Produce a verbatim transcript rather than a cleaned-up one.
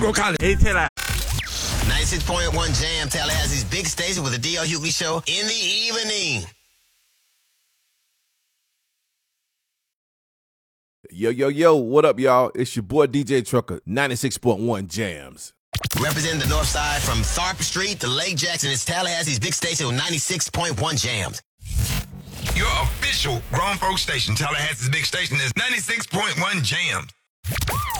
Bro, Colin. Hey, Taylor. ninety-six point one Jam, Tallahassee's big station with the D L Hughley Show in the evening. Yo, yo, yo, what up, y'all? It's your boy D J Trucker, ninety-six point one Jams. Representing the North Side from Tharp Street to Lake Jackson, it's Tallahassee's big station with ninety-six point one Jams. Your official grown folk station, Tallahassee's big station, is ninety-six point one Jams.